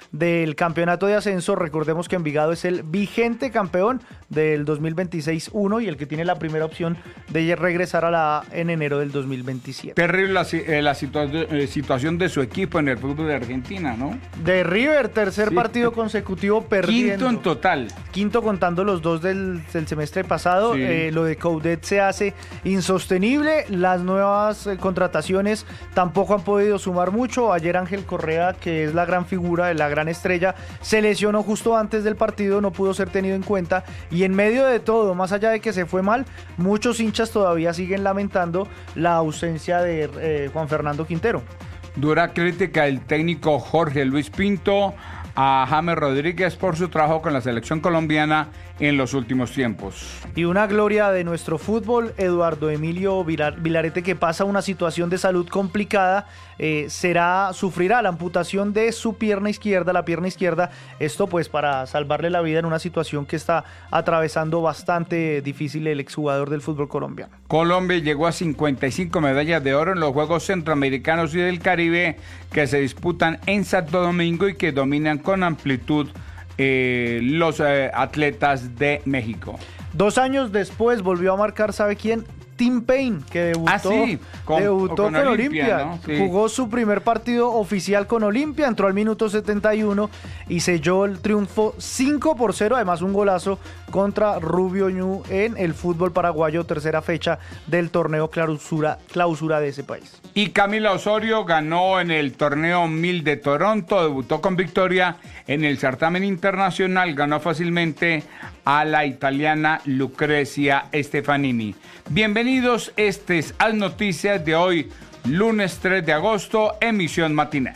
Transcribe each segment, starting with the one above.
del campeonato de ascenso. Recordemos que Envigado es el vigente campeón del 2026-1 y el que tiene la primera opción de regresar a la A en enero del 2027. Terrible la situación de su equipo en el fútbol de Argentina, ¿no? De River, tercer partido consecutivo perdiendo. Quinto en total. Quinto contando los dos del semestre pasado. Sí. Lo de Coudet se hace insostenible. Las nuevas contrataciones tampoco han podido sumar mucho. Ayer Ángel Correa, que es la gran figura, la gran estrella, se lesionó justo antes del partido, no pudo ser tenido en cuenta. Y en medio de todo, más allá de que se fue mal, muchos hinchas todavía siguen lamentando la ausencia de Juan Fernando Quintero. Dura crítica del técnico Jorge Luis Pinto a James Rodríguez por su trabajo con la selección colombiana en los últimos tiempos. Y una gloria de nuestro fútbol, Eduardo Emilio Vilarete, que pasa una situación de salud complicada, sufrirá la amputación de su pierna izquierda, la pierna izquierda, esto pues para salvarle la vida en una situación que está atravesando bastante difícil el exjugador del fútbol colombiano. Colombia llegó a 55 medallas de oro en los Juegos Centroamericanos y del Caribe que se disputan en Santo Domingo y que dominan con amplitud los atletas de México. 2 años después volvió a marcar, ¿sabe quién? Tim Payne, que debutó con Olimpia, ¿no? Sí. Jugó su primer partido oficial con Olimpia, entró al minuto 71 y selló el triunfo 5-0, además un golazo contra Rubio Ñu en el fútbol paraguayo, tercera fecha del torneo clausura de ese país. Y Camila Osorio ganó en el torneo 1000 de Toronto, debutó con victoria en el certamen internacional, ganó fácilmente a la italiana Lucrezia Stefanini. Bienvenidos, estas es noticias de hoy, lunes 3 de agosto, emisión matinal.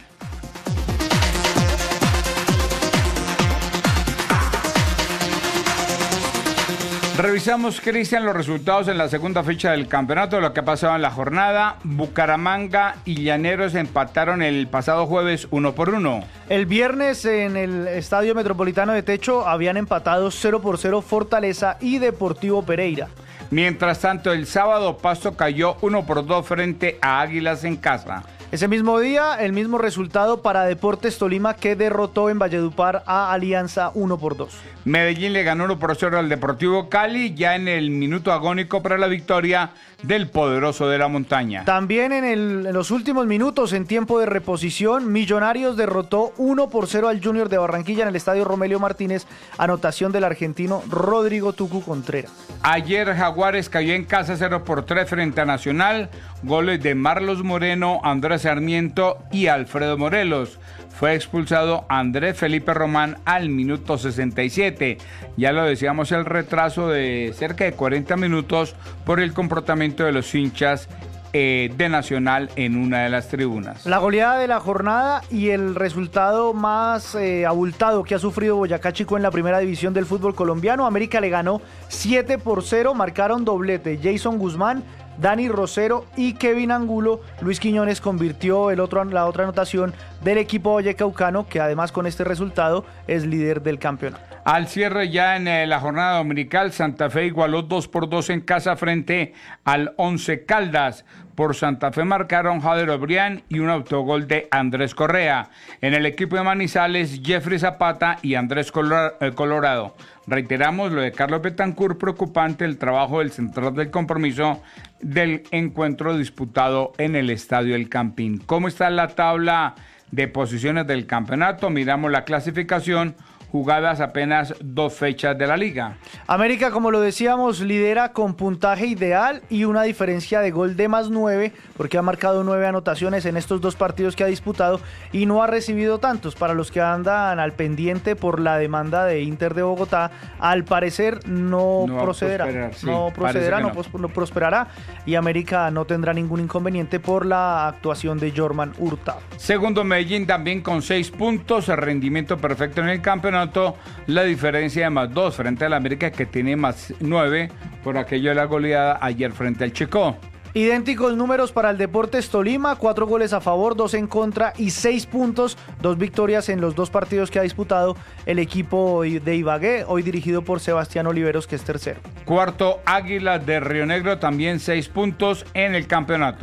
Revisamos, Cristian, los resultados en la segunda fecha del campeonato, lo que ha pasado en la jornada. Bucaramanga y Llaneros empataron el pasado jueves 1-1. El viernes en el Estadio Metropolitano de Techo habían empatado 0-0 Fortaleza y Deportivo Pereira. Mientras tanto, el sábado Pasto cayó 1-2 frente a Águilas en casa. Ese mismo día, el mismo resultado para Deportes Tolima, que derrotó en Valledupar a Alianza 1-2. Medellín le ganó 1-0 al Deportivo Cali, ya en el minuto agónico para la victoria del poderoso de la montaña. También en los últimos minutos, en tiempo de reposición, Millonarios derrotó 1-0 al Junior de Barranquilla en el estadio Romelio Martínez, anotación del argentino Rodrigo Tucu Contreras. Ayer Jaguares cayó en casa 0-3 frente a Nacional, goles de Marlos Moreno, Andrés Sarmiento y Alfredo Morelos. Fue expulsado Andrés Felipe Román al minuto 67. Ya lo decíamos, el retraso de cerca de 40 minutos por el comportamiento de los hinchas de Nacional en una de las tribunas. La goleada de la jornada y el resultado más abultado que ha sufrido Boyacá Chico en la primera división del fútbol colombiano. América le ganó 7-0, marcaron doblete Jason Guzmán, Dani Rosero y Kevin Angulo. Luis Quiñones convirtió la otra anotación del equipo vallecaucano, que además con este resultado es líder del campeonato. Al cierre ya en la jornada dominical, Santa Fe igualó 2-2 en casa frente al Once Caldas. Por Santa Fe marcaron Jader Obrián y un autogol de Andrés Correa. En el equipo de Manizales, Jeffrey Zapata y Andrés Colorado. Reiteramos lo de Carlos Betancourt, preocupante el trabajo del central del compromiso del encuentro disputado en el Estadio El Campín. ¿Cómo está la tabla de posiciones del campeonato? Miramos la clasificación. Jugadas apenas 2 fechas de la liga. América, como lo decíamos, lidera con puntaje ideal y una diferencia de gol de +9, porque ha marcado 9 anotaciones en estos 2 partidos que ha disputado y no ha recibido tantos. Para los que andan al pendiente por la demanda de Inter de Bogotá, al parecer no procederá. No prosperará y América no tendrá ningún inconveniente por la actuación de Jorman Hurtado. Segundo, Medellín también con 6 puntos, rendimiento perfecto en el campeonato. La diferencia de +2 frente al América, que tiene +9 por aquello de la goleada ayer frente al Chicó. Idénticos números para el Deportes Tolima, 4 goles a favor, 2 en contra y 6 puntos, 2 victorias en los 2 partidos que ha disputado el equipo de Ibagué, hoy dirigido por Sebastián Oliveros, que es tercero. Cuarto, Águilas de Río Negro, también 6 puntos en el campeonato.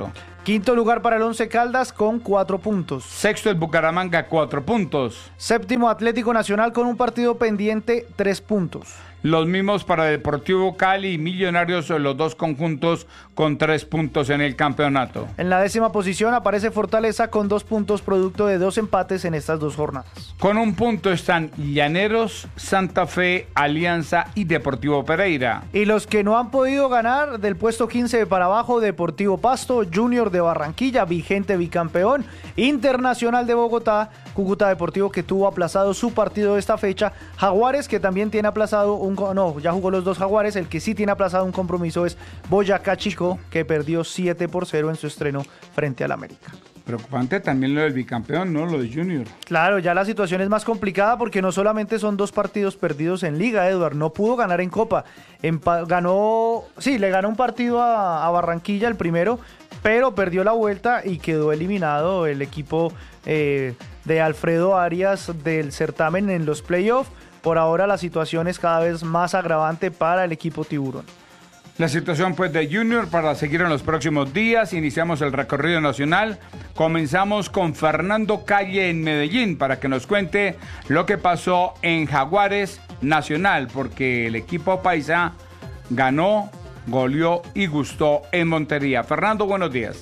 Quinto lugar para el Once Caldas con 4 puntos. Sexto el Bucaramanga, 4 puntos. Séptimo Atlético Nacional con un partido pendiente, 3 puntos. Los mismos para Deportivo Cali y Millonarios, los dos conjuntos con 3 puntos en el campeonato. En la 10ª posición aparece Fortaleza con 2 puntos, producto de 2 empates en estas 2 jornadas. Con 1 punto están Llaneros, Santa Fe, Alianza y Deportivo Pereira. Y los que no han podido ganar, del puesto 15 para abajo, Deportivo Pasto, Junior de Barranquilla, vigente bicampeón, Internacional de Bogotá, Cúcuta Deportivo, que tuvo aplazado su partido de esta fecha, Jaguares, que también tiene aplazado ya jugó los 2 Jaguares. El que sí tiene aplazado un compromiso es Boyacá Chico, que perdió 7-0 en su estreno frente al América. Preocupante también lo del bicampeón, ¿no? Lo de Junior. Claro, ya la situación es más complicada porque no solamente son 2 partidos perdidos en Liga, Edward, no pudo ganar en Copa. Le ganó un partido a Barranquilla, el primero, pero perdió la vuelta y quedó eliminado el equipo de Alfredo Arias del certamen en los playoffs. Por ahora la situación es cada vez más agravante para el equipo Tiburón. La situación pues de Junior para seguir en los próximos días. Iniciamos el recorrido nacional. Comenzamos con Fernando Calle en Medellín para que nos cuente lo que pasó en Jaguares Nacional, porque el equipo paisa ganó, goleó y gustó en Montería. Fernando, buenos días.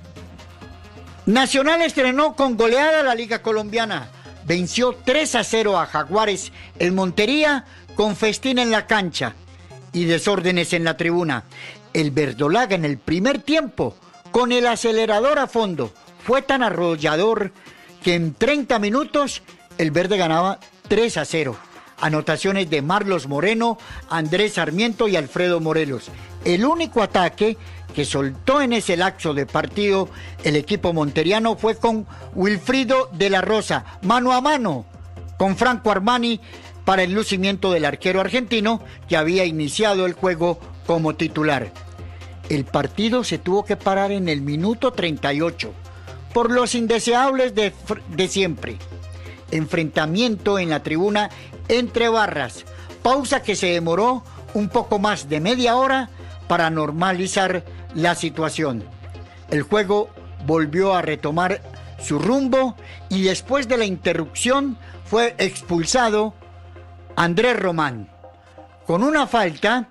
Nacional estrenó con goleada la Liga Colombiana. Venció 3-0 a Jaguares en Montería con festín en la cancha y desórdenes en la tribuna. El verdolaga en el primer tiempo, con el acelerador a fondo, fue tan arrollador que en 30 minutos el verde ganaba 3-0. Anotaciones de Marlos Moreno, Andrés Sarmiento y Alfredo Morelos. El único ataque que soltó en ese lapso de partido el equipo monteriano fue con Wilfrido de la Rosa, mano a mano con Franco Armani, para el lucimiento del arquero argentino que había iniciado el juego como titular. El partido se tuvo que parar en el minuto 38 por los indeseables de siempre. Enfrentamiento en la tribuna entre barras, pausa que se demoró un poco más de media hora para normalizar la situación. El juego volvió a retomar su rumbo y después de la interrupción fue expulsado Andrés Román. Con una falta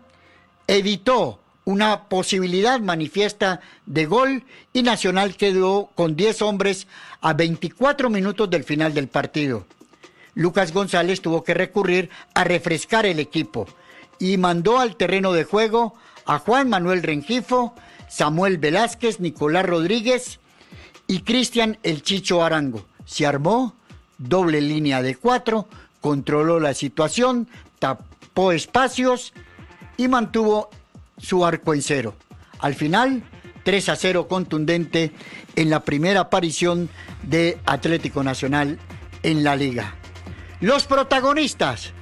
evitó una posibilidad manifiesta de gol y Nacional quedó con 10 hombres a 24 minutos del final del partido. Lucas González tuvo que recurrir a refrescar el equipo y mandó al terreno de juego a Juan Manuel Rengifo, Samuel Velázquez, Nicolás Rodríguez y Cristian El Chicho Arango. Se armó doble línea de 4, controló la situación, tapó espacios y mantuvo su arco en 0. Al final, 3-0 contundente en la primera aparición de Atlético Nacional en la liga. Los protagonistas,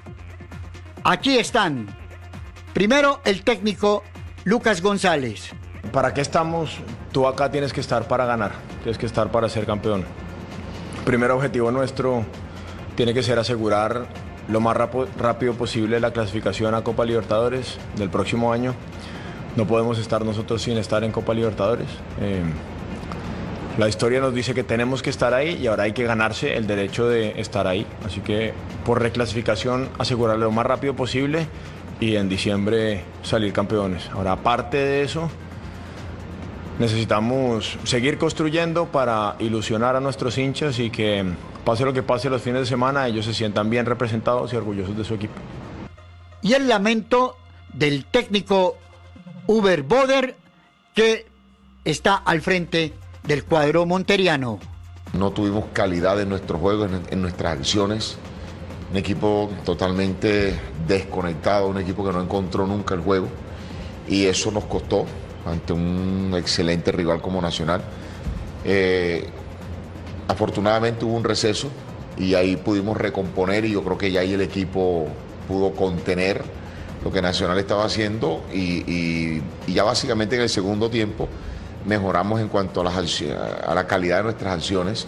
aquí están. Primero, el técnico Lucas González. ¿Para qué estamos? Tú acá tienes que estar para ganar, tienes que estar para ser campeón. Primer objetivo nuestro tiene que ser asegurar lo más rápido posible la clasificación a Copa Libertadores del próximo año. No podemos estar nosotros sin estar en Copa Libertadores. La historia nos dice que tenemos que estar ahí y ahora hay que ganarse el derecho de estar ahí. Así que por reclasificación asegurarlo lo más rápido posible y en diciembre salir campeones. Ahora, aparte de eso, necesitamos seguir construyendo para ilusionar a nuestros hinchas y que pase lo que pase los fines de semana, ellos se sientan bien representados y orgullosos de su equipo. Y el lamento del técnico Uber Boder, que está al frente del cuadro monteriano. No tuvimos calidad en nuestro juego, en nuestras acciones. Un equipo totalmente desconectado, un equipo que no encontró nunca el juego. Y eso nos costó ante un excelente rival como Nacional. Afortunadamente hubo un receso y ahí pudimos recomponer y yo creo que ya ahí el equipo pudo contener lo que Nacional estaba haciendo y ya básicamente en el segundo tiempo mejoramos en cuanto a la calidad de nuestras acciones,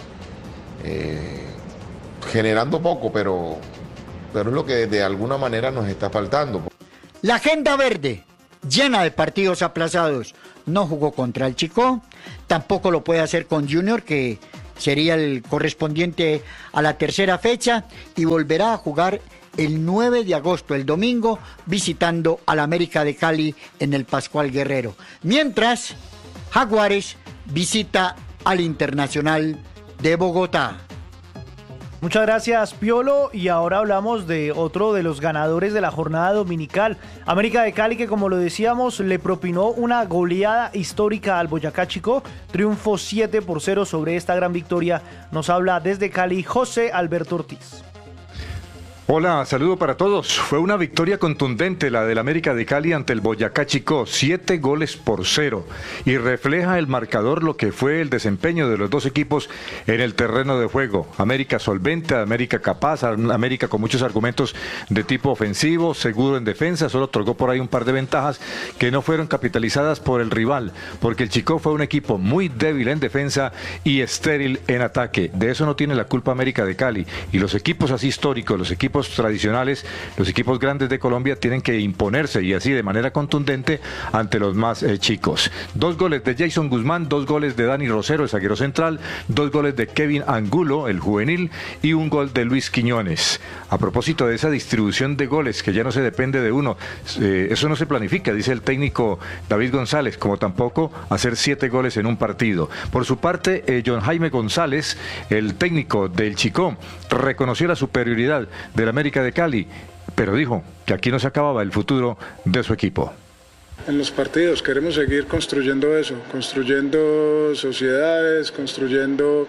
generando poco, pero es lo que de alguna manera nos está faltando. La agenda verde, llena de partidos aplazados. No jugó contra el Chicó, tampoco lo puede hacer con Junior, que sería el correspondiente a la tercera fecha, y volverá a jugar el 9 de agosto, el domingo, visitando al América de Cali en el Pascual Guerrero. Mientras, Jaguares visita al Internacional de Bogotá. Muchas gracias, Piolo, y ahora hablamos de otro de los ganadores de la jornada dominical, América de Cali, que como lo decíamos, le propinó una goleada histórica al Boyacá Chicó, triunfo 7-0 sobre esta gran victoria. Nos habla desde Cali José Alberto Ortiz. Hola, saludo para todos. Fue una victoria contundente la del América de Cali ante el Boyacá Chicó, 7-0, y refleja el marcador lo que fue el desempeño de los dos equipos en el terreno de juego. América solvente, América capaz, América con muchos argumentos de tipo ofensivo, seguro en defensa, solo otorgó por ahí un par de ventajas que no fueron capitalizadas por el rival, porque el Chicó fue un equipo muy débil en defensa y estéril en ataque. De eso no tiene la culpa América de Cali, y los equipos así históricos, los equipos tradicionales, los equipos grandes de Colombia tienen que imponerse, y así de manera contundente, ante los más chicos. 2 goles de Jason Guzmán, 2 goles de Dani Rosero, el zaguero central, 2 goles de Kevin Angulo, el juvenil, y 1 gol de Luis Quiñones. A propósito de esa distribución de goles, que ya no se depende de uno, eso no se planifica, dice el técnico David González, como tampoco hacer 7 goles en un partido. Por su parte, John Jaime González, el técnico del Chicó, reconoció la superioridad de América de Cali, pero dijo que aquí no se acababa el futuro de su equipo. En los partidos queremos seguir construyendo eso, construyendo sociedades, construyendo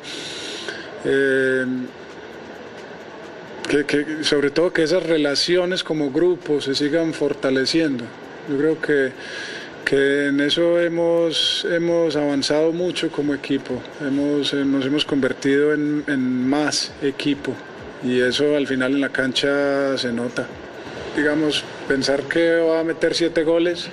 sobre todo que esas relaciones como grupo se sigan fortaleciendo. Yo creo que en eso hemos avanzado mucho como equipo, nos hemos convertido en más equipo. Y eso al final en la cancha se nota. Digamos, pensar que va a meter 7 goles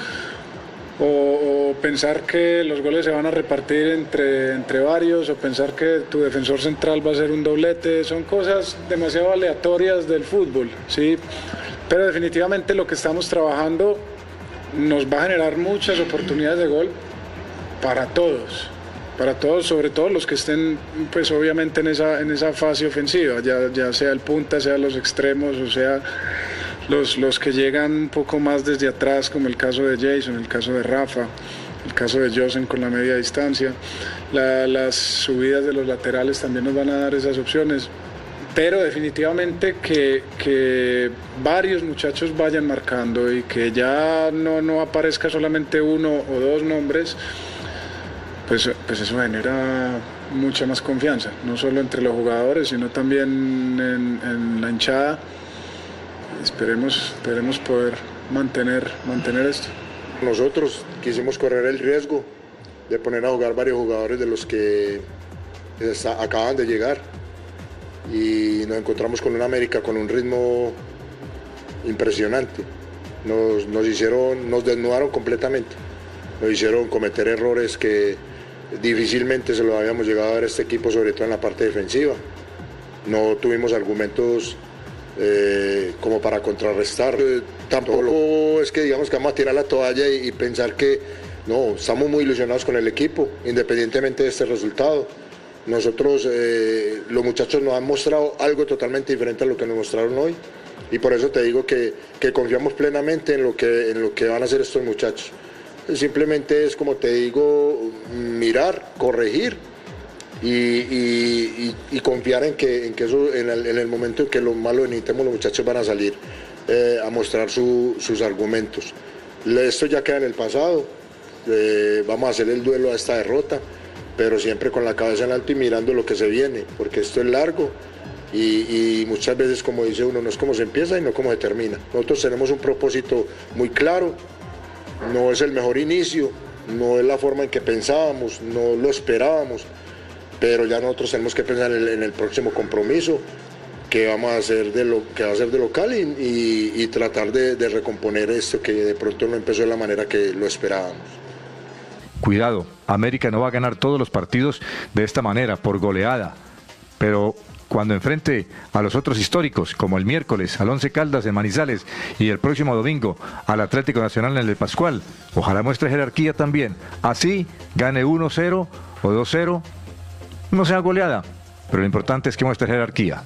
o pensar que los goles se van a repartir entre varios, o pensar que tu defensor central va a ser un doblete, son cosas demasiado aleatorias del fútbol, ¿sí? Pero definitivamente lo que estamos trabajando nos va a generar muchas oportunidades de gol para todos, sobre todo los que estén, pues obviamente en esa fase ofensiva, ya sea el punta, sea los extremos, o sea los que llegan un poco más desde atrás, como el caso de Jason, el caso de Rafa, el caso de Josen con la media distancia. Las subidas de los laterales también nos van a dar esas opciones, pero definitivamente que varios muchachos vayan marcando y que ya no aparezca solamente 1 o 2 nombres. Pues eso genera mucha más confianza, no solo entre los jugadores, sino también en la hinchada. Esperemos poder mantener esto. Nosotros quisimos correr el riesgo de poner a jugar varios jugadores de los que acaban de llegar, y nos encontramos con una América con un ritmo impresionante. Nos desnudaron completamente, nos hicieron cometer errores que difícilmente se lo habíamos llegado a ver a este equipo, sobre todo en la parte defensiva. No tuvimos argumentos como para contrarrestar. Tampoco es que digamos que vamos a tirar la toalla y pensar que no, estamos muy ilusionados con el equipo, independientemente de este resultado. Nosotros, los muchachos nos han mostrado algo totalmente diferente a lo que nos mostraron hoy, y por eso te digo que confiamos plenamente en lo que van a hacer estos muchachos. Simplemente es, como te digo, mirar, corregir y confiar en que eso, en el momento en que lo malo necesitemos, los muchachos van a salir a mostrar sus argumentos. Esto ya queda en el pasado, vamos a hacer el duelo a esta derrota, pero siempre con la cabeza en alto y mirando lo que se viene, porque esto es largo y muchas veces, como dice uno, no es como se empieza y no como se termina. Nosotros tenemos un propósito muy claro. No es el mejor inicio, no es la forma en que pensábamos, no lo esperábamos, pero ya nosotros tenemos que pensar en el próximo compromiso que vamos a hacer que va a ser de local, y tratar de recomponer esto que de pronto no empezó de la manera que lo esperábamos. Cuidado, América no va a ganar todos los partidos de esta manera, por goleada, pero cuando enfrente a los otros históricos, como el miércoles al Once Caldas en Manizales y el próximo domingo al Atlético Nacional en el Pascual. Ojalá muestre jerarquía también. Así gane 1-0 o 2-0, no sea goleada, pero lo importante es que muestre jerarquía.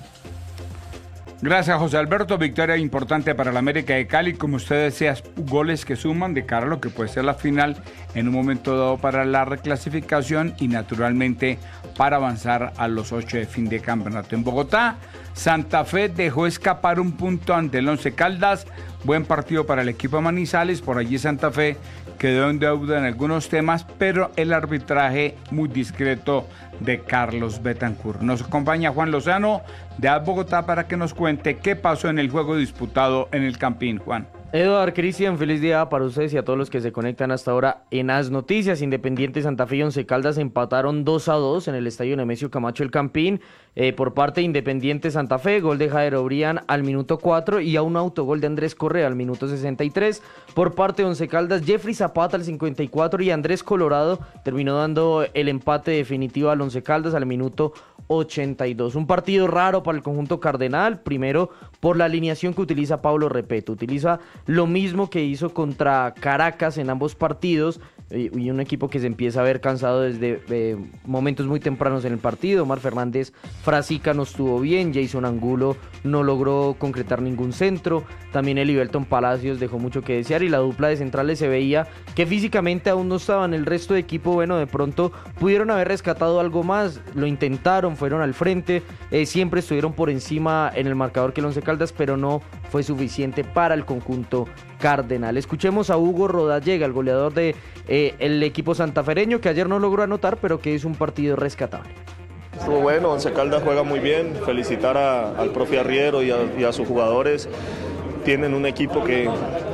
Gracias, José Alberto. Victoria importante para la América de Cali. Como usted decía, goles que suman de cara a lo que puede ser la final en un momento dado para la reclasificación y naturalmente para avanzar a los 8 de fin de campeonato. En Bogotá, Santa Fe dejó escapar un punto ante el Once Caldas. Buen partido para el equipo de Manizales. Por allí Santa Fe quedó en deuda en algunos temas, pero el arbitraje muy discreto de Carlos Betancur. Nos acompaña Juan Lozano de Bogotá para que nos cuente qué pasó en el juego disputado en el Campín. Juan. Eduard, Cristian, feliz día para ustedes y a todos los que se conectan hasta ahora en As Noticias. Independiente Santa Fe y Once Caldas empataron 2-2 en el estadio Nemesio Camacho El Campín. Por parte de Independiente Santa Fe, gol de Jader Obrián al minuto 4 y a un autogol de Andrés Correa al minuto 63. Por parte de Once Caldas, Jeffrey Zapata al 54 y Andrés Colorado terminó dando el empate definitivo al Once Caldas al minuto 82. Un partido raro para el conjunto cardenal, primero por la alineación que utiliza Pablo Repeto. Utiliza lo mismo que hizo contra Caracas en ambos partidos y un equipo que se empieza a ver cansado desde momentos muy tempranos en el partido. Omar Fernández Frasica no estuvo bien, Jason Angulo no logró concretar ningún centro, también Elivelton Palacios dejó mucho que desear y la dupla de centrales se veía que físicamente aún no estaban. El resto de equipo, bueno, de pronto pudieron haber rescatado algo más, lo intentaron, fueron al frente, siempre estuvieron por encima en el marcador que el Once Caldas, pero no fue suficiente para el conjunto cardenal. Escuchemos a Hugo Rodallega, el goleador de el equipo santafereño, que ayer no logró anotar, pero que es un partido rescatable. Estuvo bueno, Once Caldas juega muy bien, felicitar al profe Arriero y a sus jugadores. Tienen un equipo que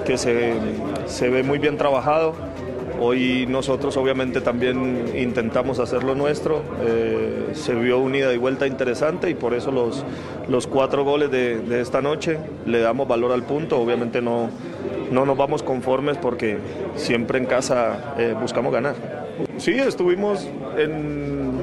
se ve muy bien trabajado. Hoy nosotros obviamente también intentamos hacer lo nuestro, se vio una ida y vuelta interesante y por eso los 4 goles de esta noche le damos valor al punto. Obviamente no nos vamos conformes porque siempre en casa buscamos ganar. Sí, estuvimos en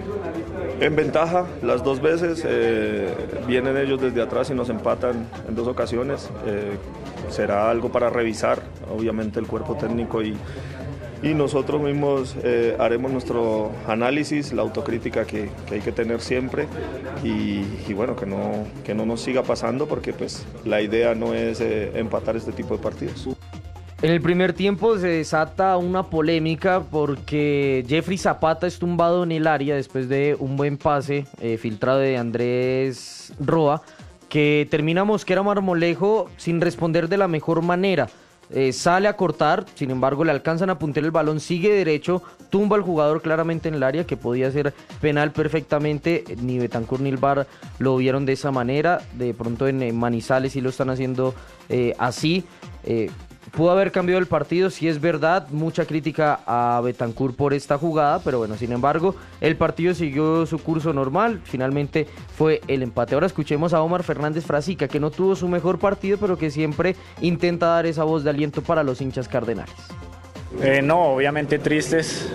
ventaja las 2 veces, vienen ellos desde atrás y nos empatan en 2 ocasiones, será algo para revisar, obviamente el cuerpo técnico y nosotros mismos haremos nuestro análisis, la autocrítica que hay que tener siempre y bueno, que no nos siga pasando porque pues la idea no es empatar este tipo de partidos. En el primer tiempo se desata una polémica porque Jeffrey Zapata es tumbado en el área después de un buen pase filtrado de Andrés Roa, que termina Mosquera Marmolejo sin responder de la mejor manera. Sale a cortar, sin embargo le alcanzan a puntear el balón, sigue derecho, tumba al jugador claramente en el área, que podía ser penal perfectamente. Ni Betancur ni el VAR lo vieron de esa manera. De pronto en Manizales sí lo están haciendo así. Pudo haber cambiado el partido, sí es verdad, mucha crítica a Betancur por esta jugada, pero bueno, sin embargo, el partido siguió su curso normal, finalmente fue el empate. Ahora escuchemos a Omar Fernández Frasica, que no tuvo su mejor partido, pero que siempre intenta dar esa voz de aliento para los hinchas cardenales. No, obviamente tristes,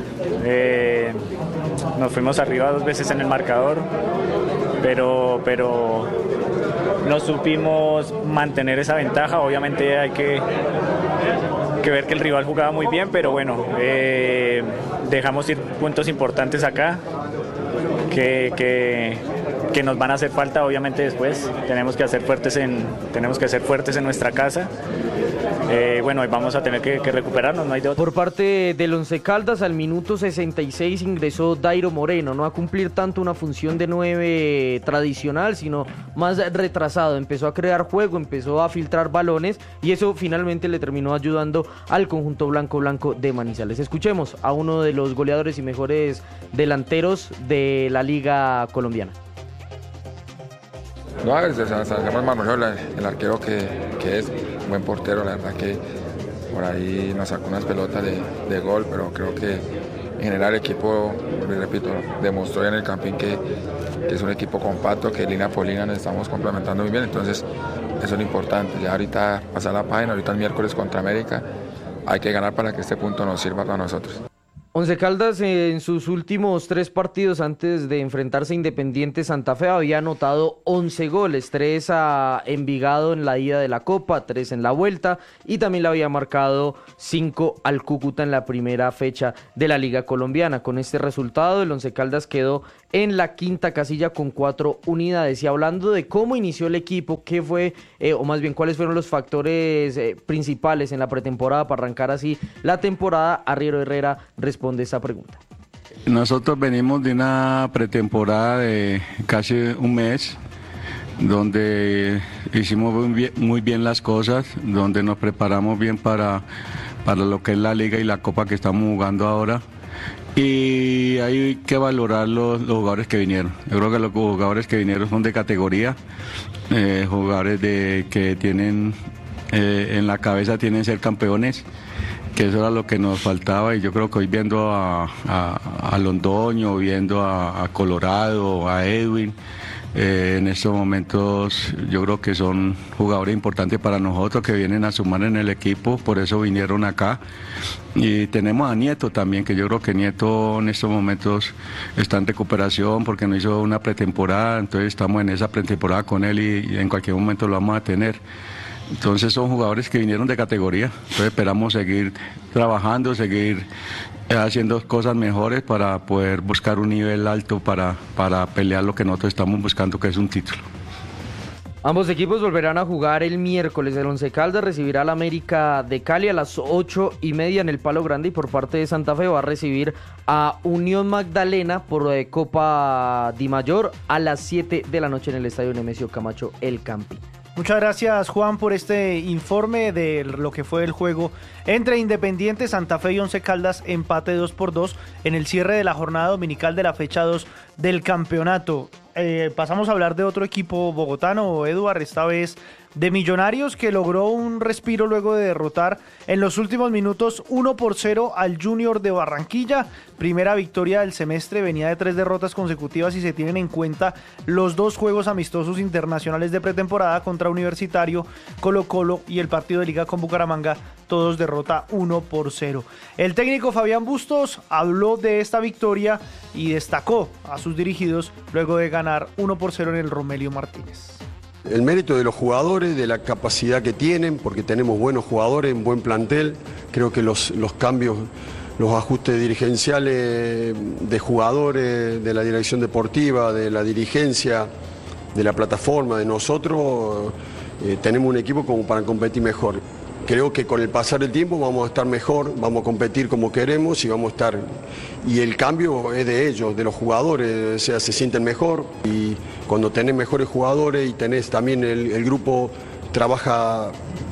nos fuimos arriba 2 veces en el marcador, pero no supimos mantener esa ventaja. Obviamente hay que ver que el rival jugaba muy bien, pero bueno, dejamos ir puntos importantes acá que nos van a hacer falta obviamente después. Tenemos que ser fuertes en nuestra casa. Bueno, vamos a tener que recuperarnos, no hay de otro. Por parte del Once Caldas, al minuto 66 ingresó Dairo Moreno, no a cumplir tanto una función de 9 tradicional, sino más retrasado. Empezó a crear juego, empezó a filtrar balones y eso finalmente le terminó ayudando al conjunto blanco de Manizales. Escuchemos a uno de los goleadores y mejores delanteros de la Liga Colombiana. No, Samuel Manoyola, el arquero que es buen portero, la verdad que por ahí nos sacó unas pelotas de gol, pero creo que en general el equipo, repito, demostró en el Campín que es un equipo compacto, que línea por línea nos estamos complementando muy bien, entonces eso es lo importante. Ya ahorita pasar la página, ahorita el miércoles contra América, hay que ganar para que este punto nos sirva para nosotros. Once Caldas en sus últimos 3 partidos antes de enfrentarse a Independiente Santa Fe había anotado 11 goles, 3 a Envigado en la ida de la Copa, 3 en la vuelta y también le había marcado 5 al Cúcuta en la primera fecha de la Liga Colombiana. Con este resultado el Once Caldas quedó en la 5ª casilla con 4 unidades. Y hablando de cómo inició el equipo, qué fue, o más bien cuáles fueron los factores principales en la pretemporada para arrancar así la temporada, Arriero Herrera responde esa pregunta. Nosotros venimos de una pretemporada de casi un mes, donde hicimos muy bien las cosas, donde nos preparamos bien para lo que es la liga y la copa que estamos jugando ahora. Y hay que valorar los jugadores que vinieron. Yo creo que los jugadores que vinieron son de categoría, jugadores que tienen en la cabeza tienen ser campeones, que eso era lo que nos faltaba. Y yo creo que hoy viendo a Londoño, viendo a Colorado, a Edwin, en estos momentos yo creo que son jugadores importantes para nosotros que vienen a sumar en el equipo, por eso vinieron acá. Y tenemos a Nieto también, que yo creo que Nieto en estos momentos está en recuperación porque no hizo una pretemporada, entonces estamos en esa pretemporada con él y en cualquier momento lo vamos a tener. Entonces son jugadores que vinieron de categoría, entonces esperamos seguir trabajando, seguir haciendo cosas mejores para poder buscar un nivel alto para pelear lo que nosotros estamos buscando, que es un título. Ambos equipos volverán a jugar el miércoles. El Once Caldas recibirá al América de Cali a las 8:30 en el Palo Grande, y por parte de Santa Fe va a recibir a Unión Magdalena por Copa Di Mayor a las 7 de la noche en el Estadio Nemesio Camacho, El Campín. Muchas gracias, Juan, por este informe de lo que fue el juego entre Independiente Santa Fe y Once Caldas, empate 2-2 en el cierre de la jornada dominical de la fecha 2 del campeonato. Pasamos a hablar de otro equipo bogotano, Eduard, esta vez de Millonarios, que logró un respiro luego de derrotar en los últimos minutos 1-0 al Junior de Barranquilla. Primera victoria del semestre, venía de 3 derrotas consecutivas y se tienen en cuenta los 2 juegos amistosos internacionales de pretemporada contra Universitario, Colo-Colo y el partido de Liga con Bucaramanga, todos derrota 1-0. El técnico Fabián Bustos habló de esta victoria y destacó a sus dirigidos luego de ganar 1-0 en el Romelio Martínez. El mérito de los jugadores, de la capacidad que tienen, porque tenemos buenos jugadores, un buen plantel. Creo que los cambios, los ajustes dirigenciales de jugadores, de la dirección deportiva, de la dirigencia, de la plataforma, de nosotros, tenemos un equipo como para competir mejor. Creo que con el pasar del tiempo vamos a estar mejor, vamos a competir como queremos y vamos a estar... Y el cambio es de ellos, de los jugadores, o sea, se sienten mejor. Y cuando tenés mejores jugadores y tenés también el grupo trabaja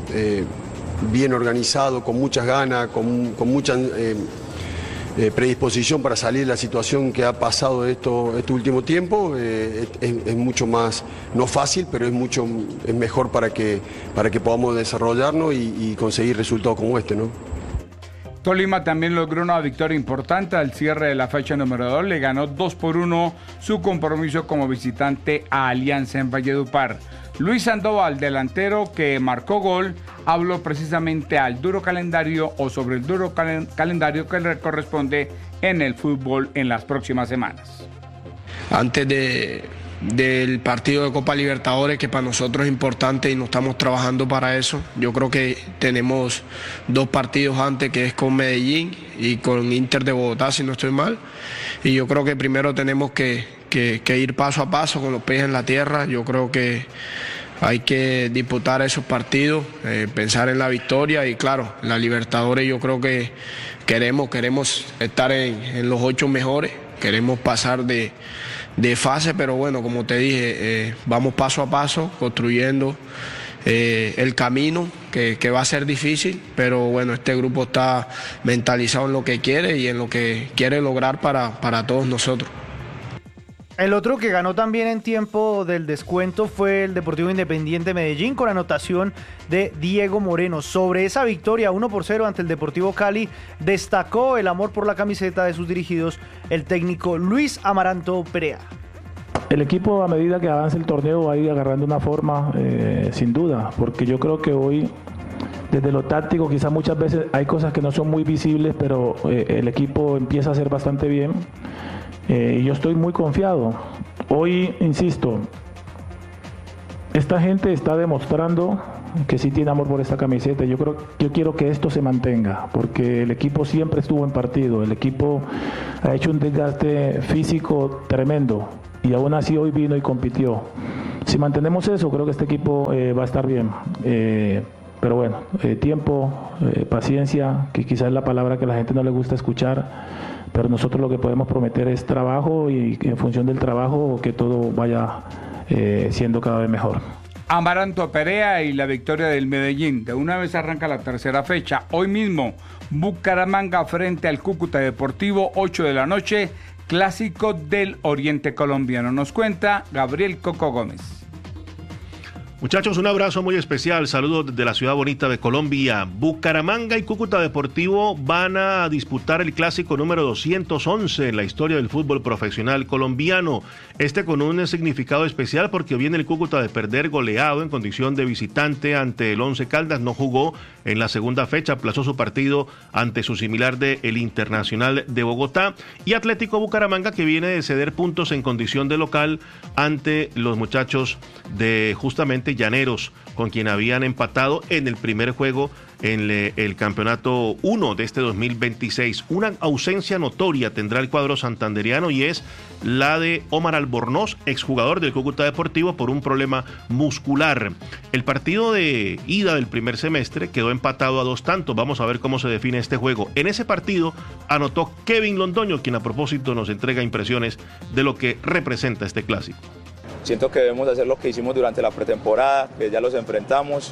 bien organizado, con muchas ganas, con mucha predisposición para salir de la situación que ha pasado este último tiempo, es mucho más, no fácil, pero es mejor para que podamos desarrollarnos y conseguir resultados como este, ¿no? Tolima también logró una victoria importante al cierre de la fecha número 2, le ganó 2-1 su compromiso como visitante a Alianza en Valledupar. Luis Sandoval, delantero que marcó gol, habló precisamente al duro calendario o sobre el duro calendario que le corresponde en el fútbol en las próximas semanas. Antes del partido de Copa Libertadores, que para nosotros es importante y nos estamos trabajando para eso, yo creo que tenemos 2 partidos antes, que es con Medellín y con Inter de Bogotá, si no estoy mal, y yo creo que primero tenemos que ir paso a paso con los pies en la tierra. Yo creo que hay que disputar esos partidos, pensar en la victoria y claro, la Libertadores yo creo que queremos estar en los 8 mejores, queremos pasar de fase, pero bueno, como te dije, vamos paso a paso construyendo el camino que va a ser difícil, pero bueno, este grupo está mentalizado en lo que quiere y en lo que quiere lograr para todos nosotros. El otro que ganó también en tiempo del descuento fue el Deportivo Independiente Medellín, con anotación de Diego Moreno. Sobre esa victoria 1-0 ante el Deportivo Cali, destacó el amor por la camiseta de sus dirigidos el técnico Luis Amaranto Perea. El equipo, a medida que avance el torneo, va a ir agarrando una forma, sin duda, porque yo creo que hoy desde lo táctico, quizás muchas veces hay cosas que no son muy visibles, pero el equipo empieza a hacer bastante bien. Y yo estoy muy confiado. Hoy, insisto, esta gente está demostrando que sí tiene amor por esta camiseta. Yo quiero que esto se mantenga, porque el equipo siempre estuvo en partido, el equipo ha hecho un desgaste físico tremendo y aún así hoy vino y compitió. Si mantenemos eso, creo que este equipo va a estar bien. Pero bueno, tiempo, paciencia, que quizás es la palabra que a la gente no le gusta escuchar, pero nosotros lo que podemos prometer es trabajo y en función del trabajo que todo vaya siendo cada vez mejor. Amaranto Perea y la victoria del Medellín. De una vez arranca la tercera fecha. Hoy mismo, Bucaramanga frente al Cúcuta Deportivo, 8 de la noche, clásico del Oriente Colombiano. Nos cuenta Gabriel Coco Gómez. Muchachos, un abrazo muy especial, saludos desde la ciudad bonita de Colombia. Bucaramanga y Cúcuta Deportivo van a disputar el clásico número 211 en la historia del fútbol profesional colombiano. Con un significado especial porque viene el Cúcuta de perder goleado en condición de visitante ante el Once Caldas. No jugó en la segunda fecha, aplazó su partido ante su similar de el Internacional de Bogotá. Y Atlético Bucaramanga, que viene de ceder puntos en condición de local ante los muchachos de justamente Llaneros, con quien habían empatado en el primer juego en el campeonato 1 de este 2026. Una ausencia notoria tendrá el cuadro santanderiano y es la de Omar Albornoz, exjugador del Cúcuta Deportivo, por un problema muscular. El partido de ida del primer semestre quedó empatado a 2 tantos. Vamos a ver cómo se define este juego. En ese partido anotó Kevin Londoño, quien a propósito nos entrega impresiones de lo que representa este clásico. Siento que debemos hacer lo que hicimos durante la pretemporada, que ya los enfrentamos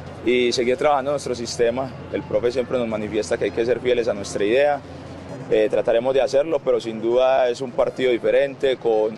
y seguir trabajando en nuestro sistema. El profe siempre nos manifiesta que hay que ser fieles a nuestra idea. Trataremos de hacerlo, pero sin duda es un partido diferente,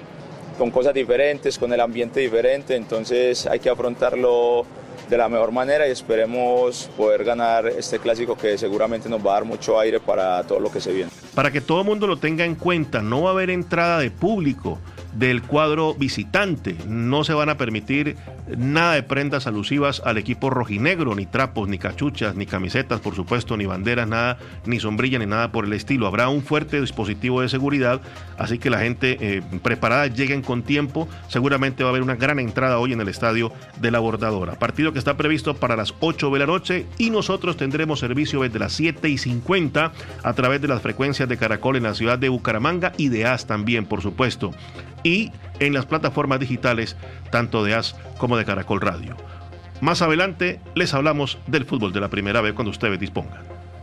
con cosas diferentes, con el ambiente diferente, entonces hay que afrontarlo de la mejor manera y esperemos poder ganar este clásico que seguramente nos va a dar mucho aire para todo lo que se viene. Para que todo el mundo lo tenga en cuenta, no va a haber entrada de público del cuadro visitante. No se van a permitir nada de prendas alusivas al equipo rojinegro, ni trapos, ni cachuchas, ni camisetas, por supuesto, ni banderas, nada, ni sombrilla, ni nada por el estilo. Habrá un fuerte dispositivo de seguridad, así que la gente preparada lleguen con tiempo. Seguramente va a haber una gran entrada hoy en el estadio de la Bordadora. Partido que está previsto para las 8 de la noche y nosotros tendremos servicio desde las 7:50 a través de las frecuencias de Caracol en la ciudad de Bucaramanga y de AS también, por supuesto. Y en las plataformas digitales tanto de AS como de Caracol Radio. Más adelante les hablamos del fútbol de la primera vez cuando ustedes dispongan.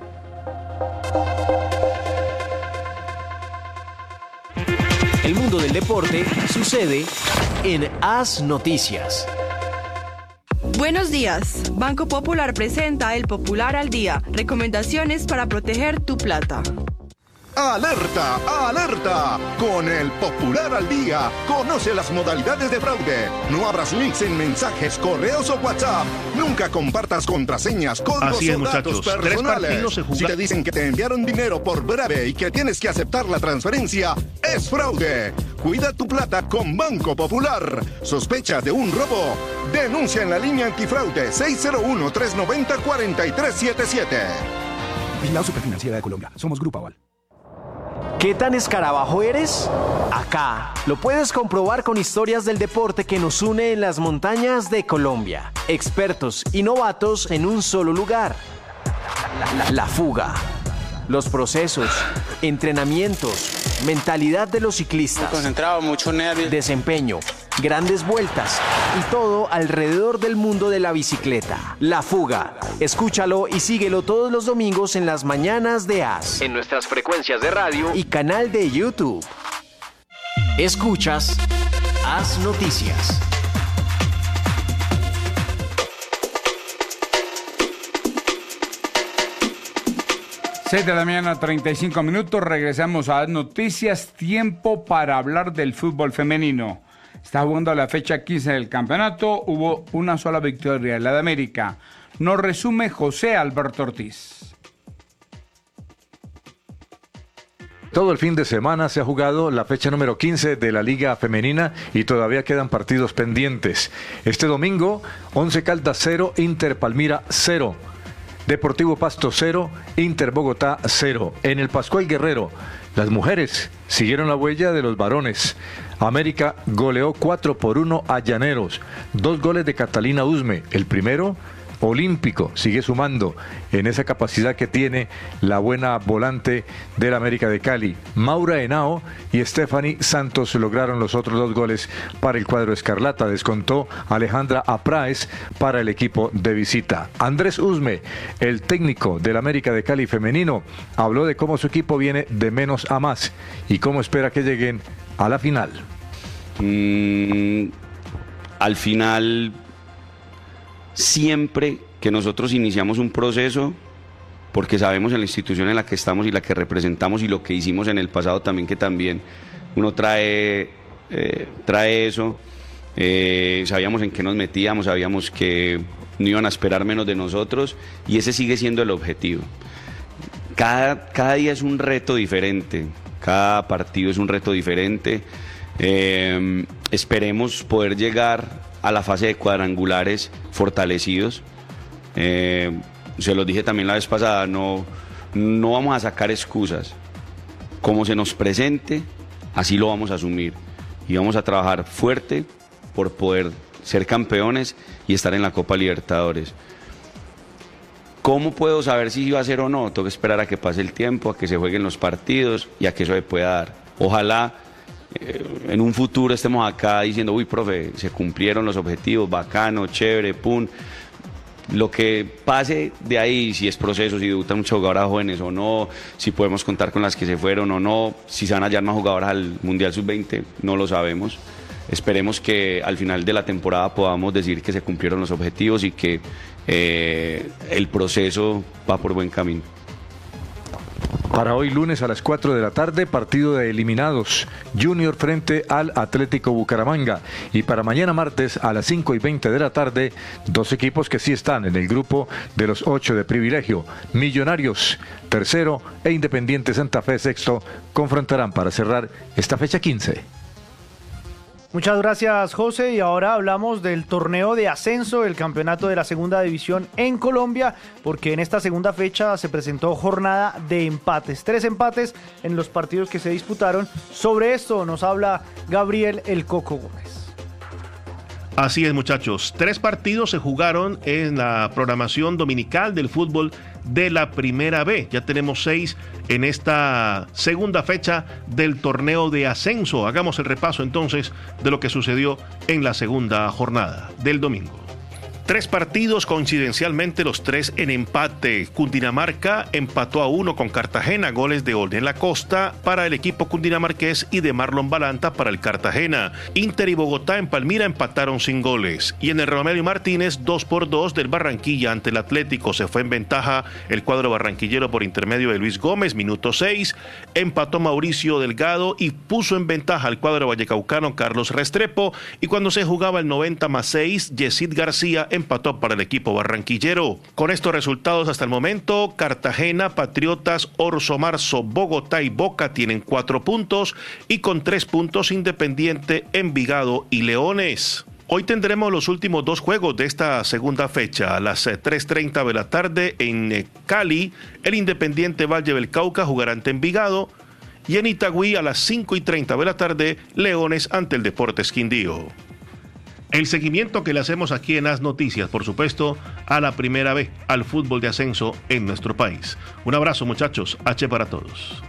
El mundo del deporte sucede en AS Noticias. Buenos días. Banco Popular presenta el Popular al Día. Recomendaciones para proteger tu plata. ¡Alerta! ¡Alerta! Con el Popular al Día, conoce las modalidades de fraude. No abras links en mensajes, correos o WhatsApp. Nunca compartas contraseñas, códigos o datos personales. Si te dicen que te enviaron dinero por breve y que tienes que aceptar la transferencia, es fraude. Cuida tu plata con Banco Popular. ¿Sospechas de un robo? Denuncia en la línea antifraude 601-390-4377. Vigilado Superfinanciera de Colombia. Somos Grupo Aval. ¿Qué tan escarabajo eres? Acá lo puedes comprobar con historias del deporte que nos une en las montañas de Colombia. Expertos y novatos en un solo lugar. La fuga. Los procesos, entrenamientos, mentalidad de los ciclistas. Muy concentrado, mucho nervio. Desempeño, grandes vueltas y todo alrededor del mundo de la bicicleta. La Fuga. Escúchalo y síguelo todos los domingos en las mañanas de AS. En nuestras frecuencias de radio y canal de YouTube. Escuchas AS Noticias. Seis de la mañana, 35 minutos. Regresamos a Noticias. Tiempo para hablar del fútbol femenino. Está jugando la fecha 15 del campeonato. Hubo una sola victoria, la de América. Nos resume José Alberto Ortiz. Todo el fin de semana se ha jugado la fecha número 15 de la Liga Femenina y todavía quedan partidos pendientes. Este domingo, Once Caldas 0, Inter Palmira 0. Deportivo Pasto 0, Inter Bogotá 0. En el Pascual Guerrero, las mujeres siguieron la huella de los varones. América goleó 4-1 a Llaneros. 2 goles de Catalina Usme. El primero, olímpico, sigue sumando en esa capacidad que tiene la buena volante del América de Cali. Maura Henao y Stephanie Santos lograron los otros 2 goles para el cuadro escarlata. Descontó Alejandra Apráez para el equipo de visita. Andrés Usme, el técnico del América de Cali femenino, habló de cómo su equipo viene de menos a más y cómo espera que lleguen a la final. Al final, siempre que nosotros iniciamos un proceso, porque sabemos en la institución en la que estamos y la que representamos y lo que hicimos en el pasado también, que también uno trae eso, sabíamos en qué nos metíamos, sabíamos que no iban a esperar menos de nosotros y ese sigue siendo el objetivo. Cada día es un reto diferente, cada partido es un reto diferente. Esperemos poder llegar a la fase de cuadrangulares fortalecidos. Se los dije también la vez pasada, no vamos a sacar excusas. Como se nos presente, así lo vamos a asumir. Y vamos a trabajar fuerte por poder ser campeones y estar en la Copa Libertadores. ¿Cómo puedo saber si va a ser o no? Tengo que esperar a que pase el tiempo, a que se jueguen los partidos y a que eso se pueda dar. Ojalá en un futuro estemos acá diciendo, uy, profe, se cumplieron los objetivos, bacano, chévere, pum. Lo que pase de ahí, si es proceso, si debutan muchas jugadoras jóvenes o no, si podemos contar con las que se fueron o no, si se van a hallar más jugadoras al Mundial Sub-20, no lo sabemos. Esperemos que al final de la temporada podamos decir que se cumplieron los objetivos y que el proceso va por buen camino. Para hoy lunes a las 4 de la tarde, partido de eliminados, Junior frente al Atlético Bucaramanga. Y para mañana martes a las 5:20 de la tarde, 2 equipos que sí están en el grupo de los 8 de privilegio. Millonarios, tercero, e Independiente Santa Fe, sexto, confrontarán para cerrar esta fecha 15. Muchas gracias, José. Y ahora hablamos del torneo de ascenso, el campeonato de la segunda división en Colombia, porque en esta segunda fecha se presentó jornada de empates. 3 empates en los partidos que se disputaron. Sobre esto nos habla Gabriel El Coco Gómez. Así es, muchachos. 3 partidos se jugaron en la programación dominical del fútbol de la Primera B. Ya tenemos 6 en esta segunda fecha del torneo de ascenso. Hagamos el repaso entonces de lo que sucedió en la segunda jornada del domingo. 3 partidos, coincidencialmente los 3 en empate. Cundinamarca empató a 1 con Cartagena, goles de Olden Lacosta para el equipo cundinamarqués y de Marlon Balanta para el Cartagena. Inter y Bogotá en Palmira empataron sin goles. Y en el Romelio Martínez, 2-2 del Barranquilla ante el Atlético. Se fue en ventaja el cuadro barranquillero por intermedio de Luis Gómez, minuto 6. Empató Mauricio Delgado y puso en ventaja al cuadro vallecaucano Carlos Restrepo. Y cuando se jugaba el 90+6, Yesid García empató para el equipo barranquillero. Con estos resultados hasta el momento, Cartagena, Patriotas, Orso Marzo, Bogotá y Boca tienen 4 puntos y con 3 puntos Independiente, Envigado y Leones. Hoy tendremos los últimos 2 juegos de esta segunda fecha. A las 3:30 de la tarde en Cali, el Independiente Valle del Cauca jugará ante Envigado. Y en Itagüí a las 5:30 de la tarde, Leones ante el Deportes Quindío. El seguimiento que le hacemos aquí en As Noticias, por supuesto, a la Primera B, al fútbol de ascenso en nuestro país. Un abrazo, muchachos. H para todos.